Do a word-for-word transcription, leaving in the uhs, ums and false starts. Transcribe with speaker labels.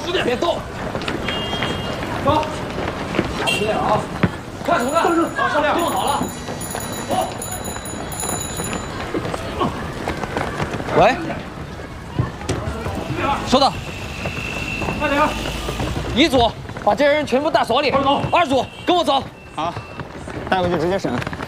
Speaker 1: 十点别动。走。打不对啊！看什么看？好，少亮，动好了。喂。收到。快点。一组把这些人全部带所里。二组，跟我走。
Speaker 2: 好，带回去直接审。